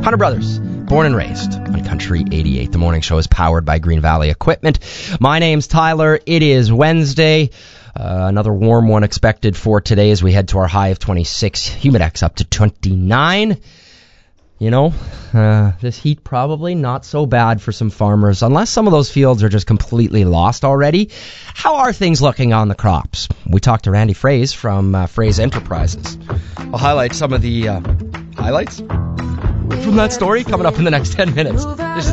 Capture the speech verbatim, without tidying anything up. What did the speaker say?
Hunter Brothers, born and raised on Country eighty-eight. The morning show is powered by Green Valley Equipment. My name's Tyler. It is Wednesday. Uh, another warm one expected for today as we head to our high of twenty-six. Humidex up to twenty-nine. You know, uh, this heat probably not so bad for some farmers, unless some of those fields are just completely lost already. How are things looking on the crops? We talked to Randy Fraze from uh, Fraze Enterprises. I'll highlight some of the uh, highlights from that story coming up in the next ten minutes. This is